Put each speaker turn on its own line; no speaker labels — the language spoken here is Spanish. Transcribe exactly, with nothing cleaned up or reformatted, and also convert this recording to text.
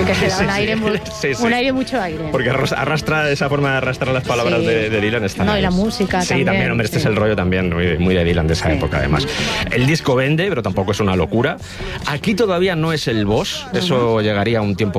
que se da
Sí,
un,
sí.
aire muy,
Sí, sí.
un aire, mucho aire.
Porque arrastra, esa forma de arrastrar las palabras
Sí.
de, de Dylan está
No, y
ahí.
la música
Sí,
también,
también, hombre, este
sí.
es el rollo también muy, muy de Dylan de esa
Sí.
época, además. El disco vende, pero tampoco es una locura. Aquí todavía no es el boss, eso llegaría un tiempo